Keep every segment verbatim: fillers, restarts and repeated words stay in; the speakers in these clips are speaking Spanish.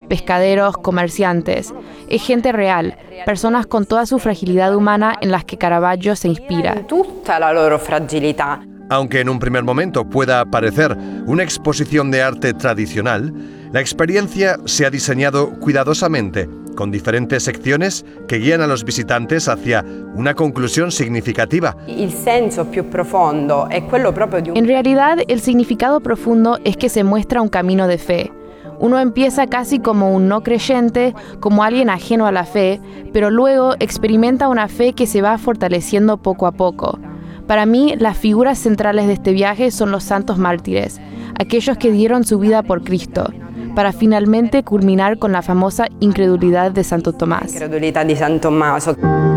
pescaderos, comerciantes. Es gente real, personas con toda su fragilidad humana en las que Caravaggio se inspira. Tutta la loro fragilità. Aunque en un primer momento pueda parecer una exposición de arte tradicional, la experiencia se ha diseñado cuidadosamente, con diferentes secciones que guían a los visitantes hacia una conclusión significativa. Il senso più profondo è quello proprio di un... En realidad, el significado profundo es que se muestra un camino de fe. Uno empieza casi como un no creyente, como alguien ajeno a la fe, pero luego experimenta una fe que se va fortaleciendo poco a poco. Para mí, las figuras centrales de este viaje son los santos mártires, aquellos que dieron su vida por Cristo, para finalmente culminar con la famosa incredulidad de Santo Tomás. Incredulità di San Tommaso.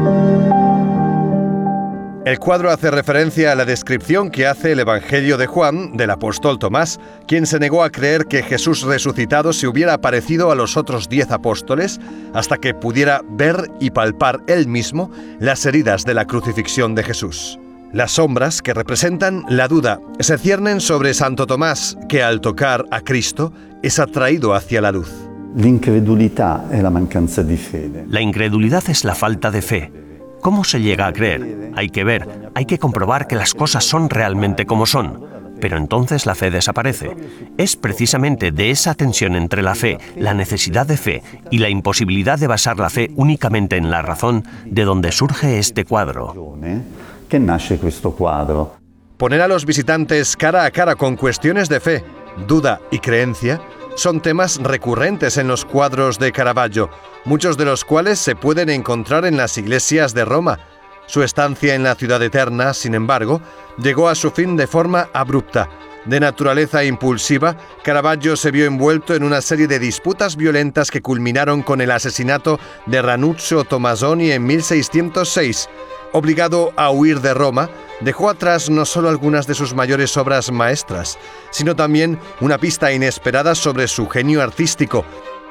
El cuadro hace referencia a la descripción que hace el Evangelio de Juan del apóstol Tomás, quien se negó a creer que Jesús resucitado se hubiera aparecido a los otros diez apóstoles hasta que pudiera ver y palpar él mismo las heridas de la crucifixión de Jesús. Las sombras que representan la duda se ciernen sobre Santo Tomás, que al tocar a Cristo es atraído hacia la luz. L'incredulità è la mancanza di fede. La incredulidad es la falta de fe. ¿Cómo se llega a creer? Hay que ver, hay que comprobar que las cosas son realmente como son. Pero entonces la fe desaparece. Es precisamente de esa tensión entre la fe, la necesidad de fe y la imposibilidad de basar la fe únicamente en la razón de donde surge este cuadro. Que nace questo quadro. Poner a los visitantes cara a cara con cuestiones de fe, duda y creencia son temas recurrentes en los cuadros de Caravaggio, muchos de los cuales se pueden encontrar en las iglesias de Roma. Su estancia en la ciudad eterna, sin embargo, llegó a su fin de forma abrupta. De naturaleza impulsiva, Caravaggio se vio envuelto en una serie de disputas violentas que culminaron con el asesinato de Ranuccio Tommasoni en mil seiscientos seis. Obligado a huir de Roma, dejó atrás no solo algunas de sus mayores obras maestras, sino también una pista inesperada sobre su genio artístico.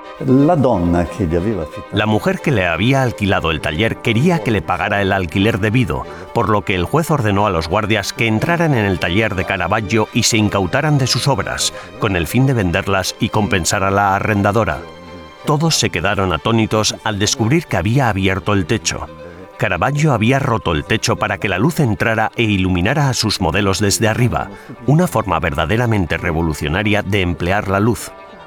La donna che gli aveva affittato. La mujer que le había alquilado el taller quería que le pagara el alquiler debido, por lo que el juez ordenó a los guardias que entraran en el taller de Caravaggio y se incautaran de sus obras, con el fin de venderlas y compensar a la arrendadora. Todos se quedaron atónitos al descubrir que había abierto el techo. Caravaggio había roto el techo para que la luz entrara e iluminara a sus modelos desde arriba, una forma verdaderamente revolucionaria de emplear la luz.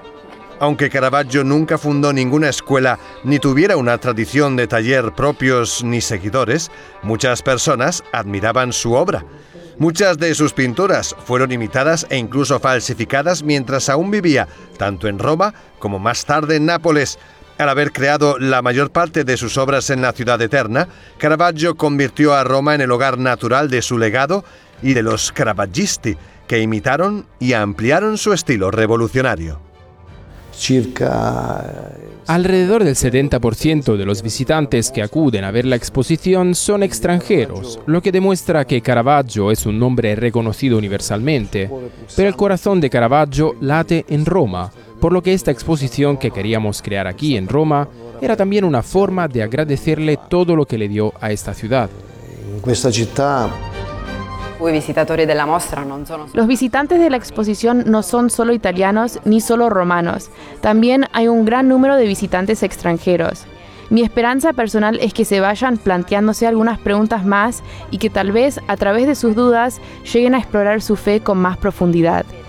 Aunque Caravaggio nunca fundó ninguna escuela ni tuviera una tradición de taller propios ni seguidores, muchas personas admiraban su obra. Muchas de sus pinturas fueron imitadas e incluso falsificadas mientras aún vivía, tanto en Roma como más tarde en Nápoles. Al haber creado la mayor parte de sus obras en la ciudad eterna, Caravaggio convirtió a Roma en el hogar natural de su legado y de los caravaggisti, que imitaron y ampliaron su estilo revolucionario. Circa... Alrededor del setenta por ciento de los visitantes que acuden a ver la exposición son extranjeros, lo que demuestra que Caravaggio es un nombre reconocido universalmente, pero el corazón de Caravaggio late en Roma, por lo que esta exposición que queríamos crear aquí en Roma era también una forma de agradecerle todo lo que le dio a esta ciudad. In questa città... Los visitantes de la exposición no son solo italianos ni solo romanos, también hay un gran número de visitantes extranjeros. Mi esperanza personal es que se vayan planteándose algunas preguntas más y que tal vez a través de sus dudas lleguen a explorar su fe con más profundidad.